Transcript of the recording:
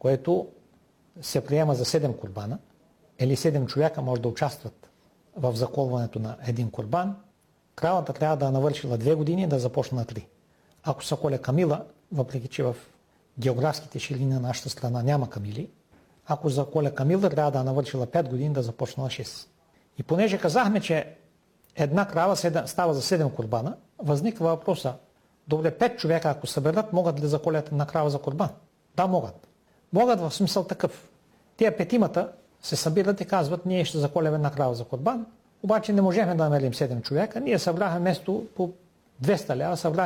което се приема за 7 курбана, или 7 човека може да участват в заколването на един курбан, кравата трябва да навършила 2 години да започне на 3. Ако се коля камила, въпреки че в географските ширини на нашата страна няма камили, ако заколя камила, трябва да навършила 5 години да започне на 6. И понеже казахме, че една крава става за 7 курбана, възниква въпроса: добре, 5 човека, ако съберат, могат ли да заколят една крава за курбан? Да, могат. Могат в смисъл такъв. Тия петимата се събират и казват: ние ще заколем една крава за курбан, обаче не можем да намерим 7 човека, ние събрахме вместо по 200 лева, събрахме